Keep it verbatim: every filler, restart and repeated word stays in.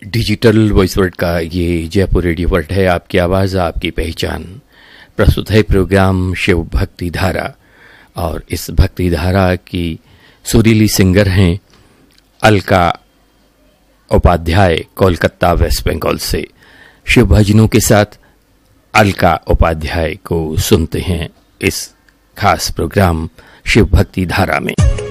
Digital voice world का ये Jaipur radio world है। आपकी आवाज़ आपकी पहचान। प्रस्तुत है प्रोग्राम शिव भक्ति धारा, और इस भक्ति धारा की सुरीली सिंगर हैं अलका उपाध्याय, कोलकाता वेस्ट बंगाल से। शिव भजनों के साथ अलका उपाध्याय को सुनते हैं इस खास प्रोग्राम शिव भक्ति धारा में।